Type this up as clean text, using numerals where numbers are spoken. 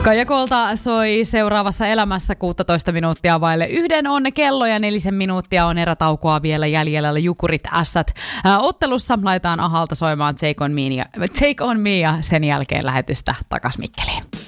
Kaija Kolta soi seuraavassa elämässä 16 minuuttia vaille 1 on kello ja 4 minuuttia on erätaukoa vielä jäljellä. Jukurit Ässät ottelussa laitetaan Ahalta soimaan Take on Me ja sen jälkeen lähetystä takas Mikkeliin.